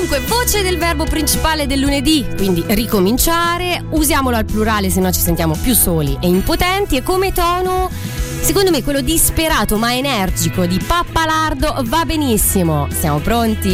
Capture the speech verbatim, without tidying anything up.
Comunque, voce del verbo principale del lunedì, quindi ricominciare, usiamolo al plurale se no ci sentiamo più soli e impotenti, e come tono secondo me quello disperato ma energico di Pappalardo va benissimo. Siamo pronti?